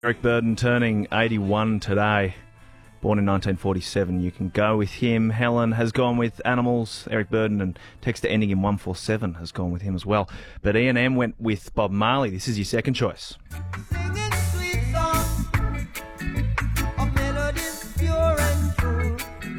Eric Burden turning 81 today, born in 1947. You can go with him. Helen has gone with Animals, Eric Burden, and texter ending in 147 has gone with him as well. But Ian M went with Bob Marley. This is your second choice. Singing sweet songs of melodies pure and true.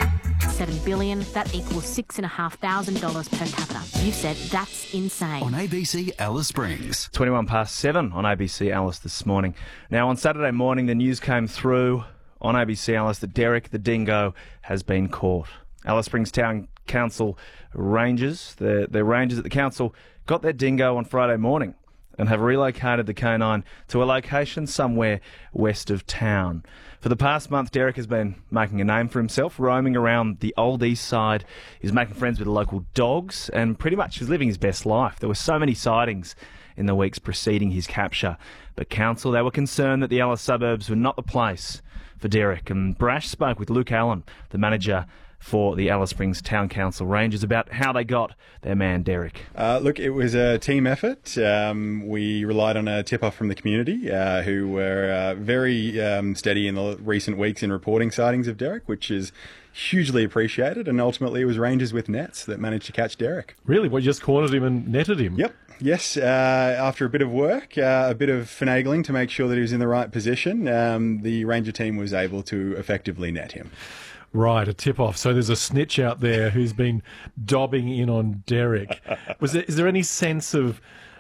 $7 billion, that equals $6,500 per capita. You said that's insane. On ABC Alice Springs. 21 past 7 on ABC Alice this morning. Now, on Saturday morning, the news came through on ABC Alice that Derek the dingo has been caught. Alice Springs Town Council Rangers, the rangers at the council, got their dingo on Friday morning and have relocated the canine to a location somewhere west of town. For the past month, Derek has been making a name for himself, roaming around the old east side. He's making friends with the local dogs and pretty much is living his best life. There were so many sightings in the weeks preceding his capture. But council, they were concerned that the Alice suburbs were not the place for Derek. And Brash spoke with Luke Allen, the manager for the Alice Springs Town Council Rangers, about how they got their man Derek. Look, it was a team effort. We relied on a tip-off from the community who were very steady in the recent weeks in reporting sightings of Derek, which is hugely appreciated, and ultimately it was Rangers with nets that managed to catch Derek. Really? Well, you just cornered him and netted him? Yep. Yes, after a bit of work, a bit of finagling to make sure that he was in the right position, the Ranger team was able to effectively net him. Right, a tip-off. So there's a snitch out there who's been dobbing in on Derek. Is there any sense of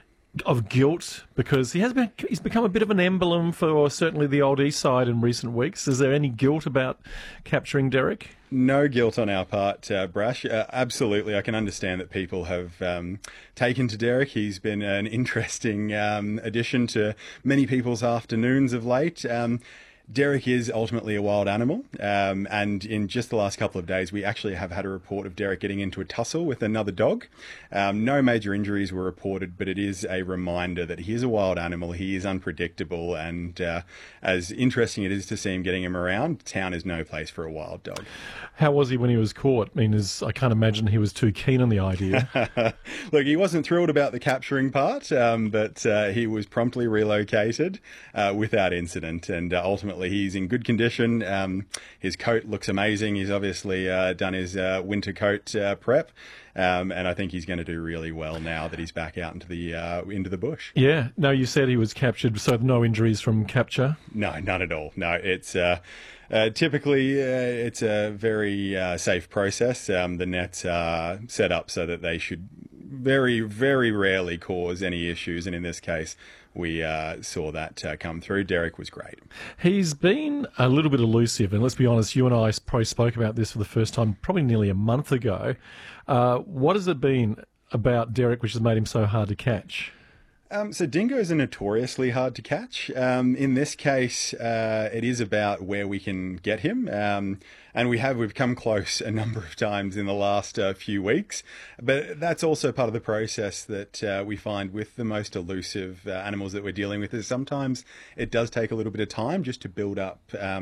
guilt? Because he's become a bit of an emblem for certainly the old east side in recent weeks. Is there any guilt about capturing Derek? No guilt on our part, Brash. Absolutely, I can understand that people have taken to Derek. He's been an interesting addition to many people's afternoons of late. Derek is ultimately a wild animal, and in just the last couple of days, we actually have had a report of Derek getting into a tussle with another dog. No major injuries were reported, but it is a reminder that he is a wild animal. He is unpredictable, and as interesting it is to see him around, town is no place for a wild dog. How was he when he was caught? I mean, I can't imagine he was too keen on the idea. Look, he wasn't thrilled about the capturing part, but he was promptly relocated without incident, and ultimately he's in good condition. His coat looks amazing. He's obviously done his winter coat prep, and I think he's going to do really well now that he's back out into the bush. Yeah. No, you said he was captured, so no injuries from capture? No, none at all. No, it's typically it's a very safe process. The nets are set up so that they should very, very rarely cause any issues, and in this case, we saw that come through. Derek was great. He's been a little bit elusive, and let's be honest, you and I probably spoke about this for the first time probably nearly a month ago. What has it been about Derek which has made him so hard to catch? So dingoes are notoriously hard to catch. In this case, it is about where we can get him. And we've come close a number of times in the last few weeks. But that's also part of the process that we find with the most elusive animals that we're dealing with, is sometimes it does take a little bit of time just to build up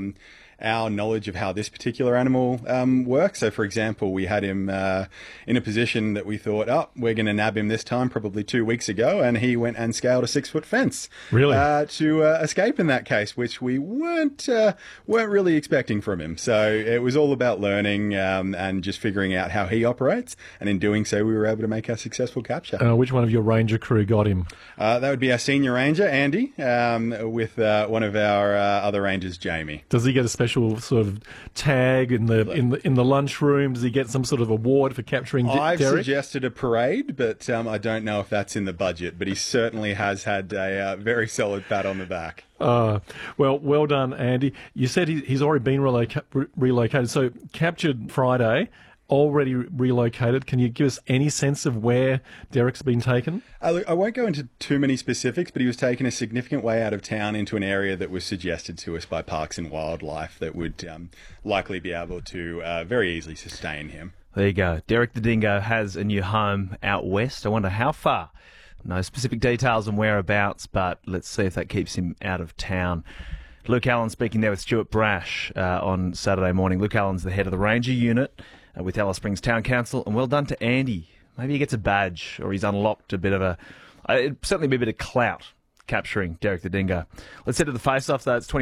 our knowledge of how this particular animal works. So, for example, we had him in a position that we thought, we're going to nab him this time, probably 2 weeks ago, and he went and scaled a 6-foot fence. Really? To escape in that case, which we weren't really expecting from him. So it was all about learning and just figuring out how he operates, and in doing so, we were able to make a successful capture. Which one of your ranger crew got him? That would be our senior ranger, Andy, with one of our other rangers, Jamie. Does he get a special sort of tag in the lunchroom? Does he get some sort of award for capturing Derek? I've suggested a parade, but I don't know if that's in the budget. But he certainly has had a very solid pat on the back. Well done, Andy. You said he's already been relocated. So captured Friday, already relocated. Can you give us any sense of where Derek's been taken? I won't go into too many specifics, but he was taken a significant way out of town into an area that was suggested to us by Parks and Wildlife that would likely be able to very easily sustain him. There you go. Derek the dingo has a new home out west. I wonder how far. No specific details on whereabouts, but let's see if that keeps him out of town. Luke Allen speaking there with Stuart Brash on Saturday morning. Luke Allen's the head of the Ranger unit with Alice Springs Town Council, and well done to Andy. Maybe he gets a badge, or he's unlocked a bit of it'd certainly be a bit of clout capturing Derek the Dingo. Let's head to the face-off, though. It's